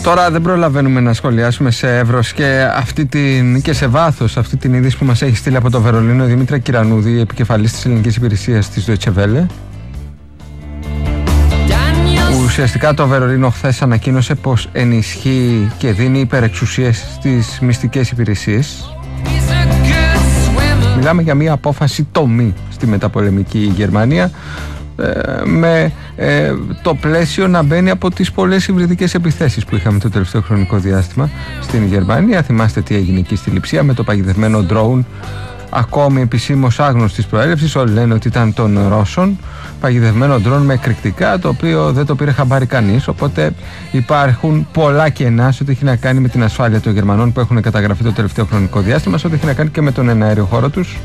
Τώρα δεν προλαβαίνουμε να σχολιάσουμε σε εύρος και σε βάθος αυτή την είδηση που μας έχει στείλει από το Βερολίνο η Δήμητρα Κυρανούδη, επικεφαλής της ελληνικής υπηρεσίας της Deutsche Welle. Ουσιαστικά το Βερολίνο χθες ανακοίνωσε πως ενισχύει και δίνει υπερεξουσίες στις μυστικές υπηρεσίες. Μιλάμε για μια απόφαση τομή στη μεταπολεμική Γερμανία, με το πλαίσιο να μπαίνει από τις πολλές υβριδικές επιθέσεις που είχαμε το τελευταίο χρονικό διάστημα στην Γερμανία. Θυμάστε τι έγινε εκεί στη Λειψία με το παγιδευμένο ντρόουν, ακόμη επισήμως άγνωστης προέλευσης. Όλοι λένε ότι ήταν των Ρώσων, παγιδευμένο ντρόουν με εκρηκτικά, το οποίο δεν το πήρε χαμπάρι κανείς. Οπότε υπάρχουν πολλά κενά σε ό,τι έχει να κάνει με την ασφάλεια των Γερμανών που έχουν καταγραφεί το τελευταίο χρονικό διάστημα, σε ό,τι έχει να κάνει και με τον εναέριο χώρο τους.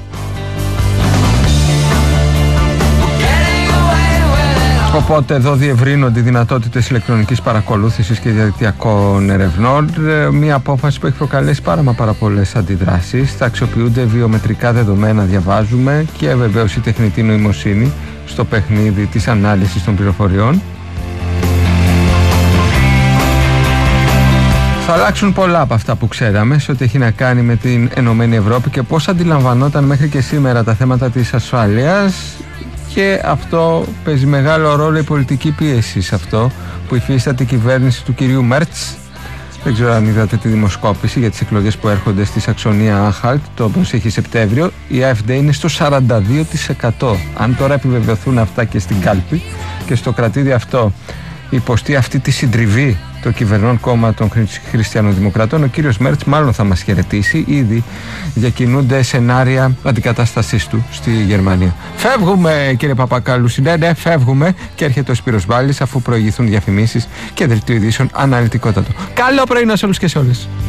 Οπότε εδώ διευρύνονται οι δυνατότητες ηλεκτρονικής παρακολούθησης και διαδικτυακών ερευνών. Μια απόφαση που έχει προκαλέσει πάρα πολλές αντιδράσεις. Θα αξιοποιούνται βιομετρικά δεδομένα, διαβάζουμε, και βεβαίως η τεχνητή νοημοσύνη στο παιχνίδι της ανάλυσης των πληροφοριών. Θα αλλάξουν πολλά από αυτά που ξέραμε σε ό,τι έχει να κάνει με την Ενωμένη Ευρώπη και πώς αντιλαμβανόταν μέχρι και σήμερα τα θέματα της ασφάλειας. Και αυτό παίζει μεγάλο ρόλο η πολιτική πίεση σε αυτό που υφίσταται η κυβέρνηση του κυρίου Μέρτς. Δεν ξέρω αν είδατε τη δημοσκόπηση για τις εκλογές που έρχονται στη Σαξονία Άνχαλτ, το προσεχή Σεπτέμβριο. Η AfD είναι στο 42%. Αν τώρα επιβεβαιωθούν αυτά και στην κάλπη και στο κρατήδι αυτό υποστεί αυτή τη συντριβή το κυβερνών κόμμα των Χριστιανοδημοκρατών, ο κύριος Μέρτς μάλλον θα μας χαιρετήσει. Ήδη διακινούνται σενάρια αντικατάστασής του στη Γερμανία. Φεύγουμε, κύριε Παπακάλου, ναι, φεύγουμε, και έρχεται ο Σπύρος Μπάλης αφού προηγηθούν διαφημίσεις και δελτίο ειδήσεων αναλυτικότατο. Καλό πρωί σε όλους και σε όλες.